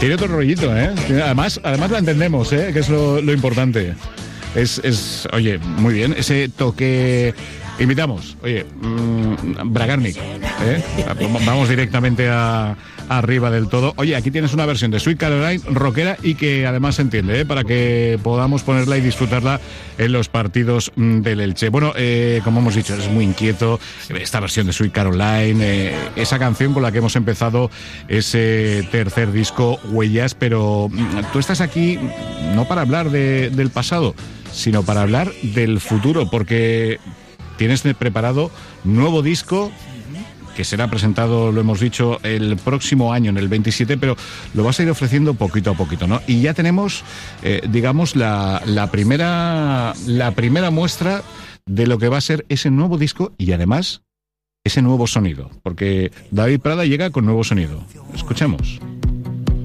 Tiene otro rollito, ¿eh? Además la entendemos, ¿eh? Que es lo importante. Oye, muy bien, ese toque. Invitamos, oye, Bragarnik, ¿eh? Vamos directamente arriba del todo. Oye, aquí tienes una versión de Sweet Caroline rockera y que además se entiende, ¿eh? Para que podamos ponerla y disfrutarla en los partidos del Elche. Bueno, como hemos dicho, eres muy inquieto. Esta versión de Sweet Caroline, esa canción con la que hemos empezado ese tercer disco, Huellas, pero tú estás aquí no para hablar del pasado, sino para hablar del futuro, porque tienes preparado nuevo disco que será presentado, lo hemos dicho, el próximo año, en el 27, pero lo vas a ir ofreciendo poquito a poquito, ¿no? Y ya tenemos, digamos, la primera muestra de lo que va a ser ese nuevo disco y además ese nuevo sonido, porque David Prada llega con nuevo sonido. Escuchemos.